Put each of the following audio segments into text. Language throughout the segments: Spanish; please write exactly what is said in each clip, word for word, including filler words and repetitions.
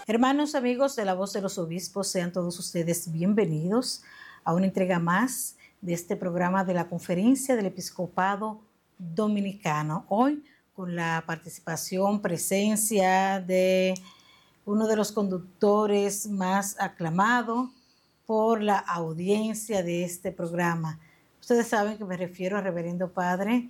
Hermanos, amigos de la Voz de los Obispos, sean todos ustedes bienvenidos a una entrega más de este programa de la Conferencia del Episcopado Dominicano. Hoy con la participación, presencia de uno de los conductores más aclamados por la audiencia de este programa. Ustedes saben que me refiero al Reverendo Padre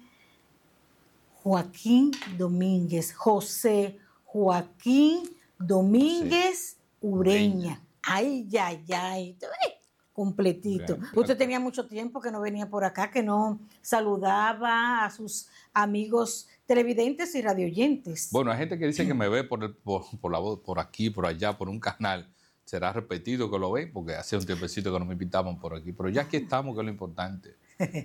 Joaquín Domínguez, José Joaquín Domínguez sí. Ureña. Ay, ay, ay. Completito. Bien, Usted tenía mucho tiempo que no venía por acá, que no saludaba a sus amigos televidentes y radioyentes. Bueno, hay gente que dice que me ve por, el, por, por, la voz, por aquí, por allá, por un canal. Será repetido que lo ven, porque hace un tiempecito que no me invitaban por aquí. Pero ya aquí estamos, que es lo importante.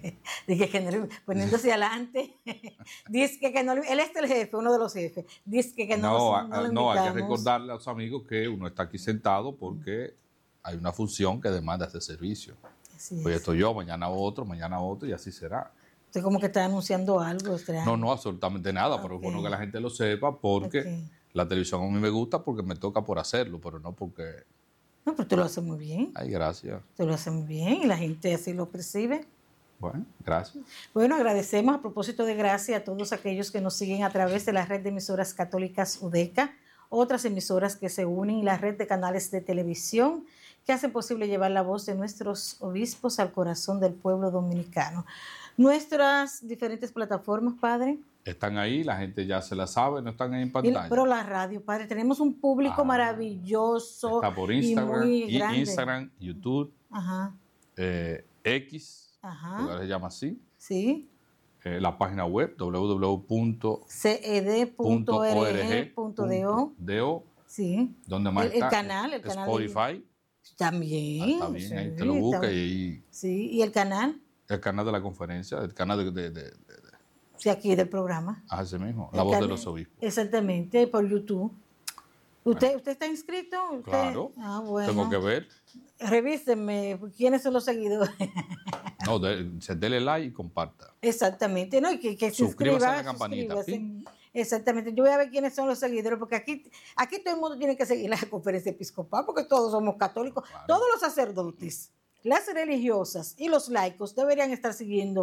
Dice que no, poniéndose adelante. Dice que, que no, él es el jefe, uno de los jefes. Dice que, que no, no, no, lo no, hay que recordarle a los amigos que uno está aquí sentado porque hay una función que demanda este servicio. Así Hoy es. Estoy yo, mañana otro, mañana otro y así será. Usted como que está anunciando algo extraño. No, no, absolutamente nada, okay. Pero es bueno que la gente lo sepa porque okay. La televisión a mí me gusta porque me toca por hacerlo, pero no porque... No, pero tú lo haces muy bien. Ay, gracias. Tú lo haces muy bien y la gente así lo percibe. Bueno, gracias. Bueno, agradecemos a propósito de gracia a todos aquellos que nos siguen a través de la red de emisoras católicas UDECA, otras emisoras que se unen y la red de canales de televisión que hacen posible llevar la voz de nuestros obispos al corazón del pueblo dominicano. Nuestras diferentes plataformas, Padre. Están ahí, la gente ya se la sabe, no están ahí en pantalla. Y, pero la radio, Padre, tenemos un público ah, maravilloso. Está por Instagram, y muy y grande. Instagram, YouTube, Ajá. Eh, X. Ajá. Ahora se llama así. Sí. Eh, la página web doble u doble u doble u punto c e d punto org punto do. Sí. Donde más el, está. El canal, el canal. Spotify. De... También. Ah, está bien, sí, ahí te lo buscas y ahí. Sí, ¿y el canal? El canal de la conferencia, el canal de. de, de, de, de. Sí, aquí del programa. Ah, ese mismo, la el voz canal, de los obispos. Exactamente, por YouTube. ¿Usted, ¿Usted está inscrito? ¿Usted? Claro. Ah, bueno. Tengo que ver. Revísenme quiénes son los seguidores. No, de, dele like y comparta. Exactamente, ¿no? Y que, que se suscríbase inscriba. a la campanita. ¿Sí? Exactamente. Yo voy a ver quiénes son los seguidores, porque aquí, aquí todo el mundo tiene que seguir la conferencia episcopal, porque todos somos católicos. Claro. Todos los sacerdotes, las religiosas y los laicos deberían estar siguiendo